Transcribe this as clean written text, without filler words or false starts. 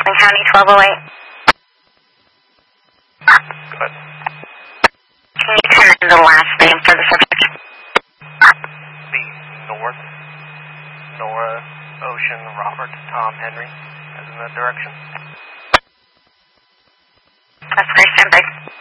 Franklin County 1208. Go ahead. Can you come in the last name for the subject? The North, Nora, Ocean, Robert, Tom, Henry, as in that direction. That's great, stand by.